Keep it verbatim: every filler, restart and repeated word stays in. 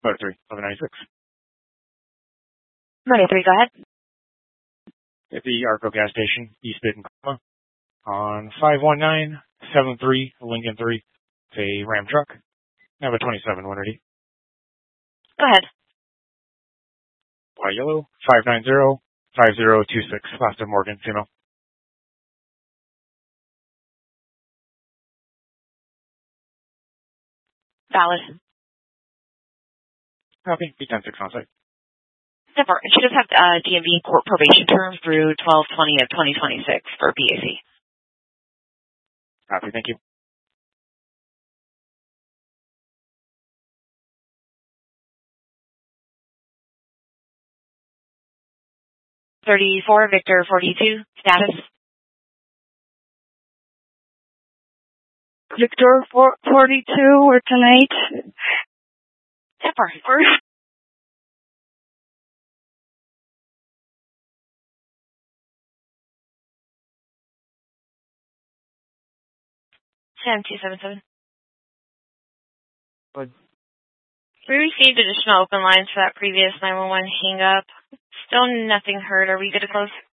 Letter three, eleven ninety-six. Letter three, go ahead. At the Arco gas station, East Mid and Coma, on five one nine seven three Lincoln three. It's a Ram truck. I have a twenty-seven one eighty. Go ahead. White yellow, five nine zero five zero two six. Last of Morgan, female. Valid. Copy. B ten six on site. Never. She does have uh, D M V court probation term through twelve twenty of twenty twenty-six for B A C. Copy. Thank you. thirty-four, Victor forty-two, status. Victor forty-two, we're tonight. Never. We're ten two seven seven. Good. We received additional open lines for that previous nine one one hang up. Still nothing heard. Are we good to close?